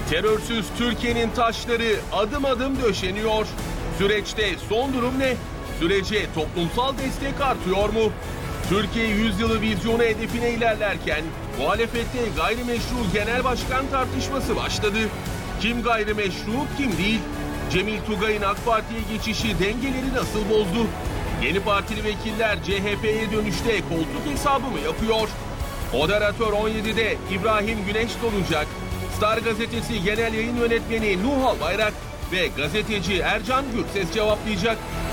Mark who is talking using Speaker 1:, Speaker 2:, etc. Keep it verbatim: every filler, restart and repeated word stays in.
Speaker 1: Terörsüz Türkiye'nin taşları adım adım döşeniyor. Süreçte son durum ne? Sürece toplumsal destek artıyor mu? Türkiye yüzyılı vizyonu hedefine ilerlerken muhalefette gayrimeşru genel başkan tartışması başladı. Kim gayrimeşru, kim değil? Cemil Tugay'ın AK Parti'ye geçişi dengeleri nasıl bozdu? Yeni partili vekiller C H P'ye dönüşte koltuk hesabı mı yapıyor? Moderatör on yedide İbrahim Güneş olacak. Star Gazetesi Genel Yayın Yönetmeni Nuh Albayrak ve gazeteci Ercan Gürses cevaplayacak.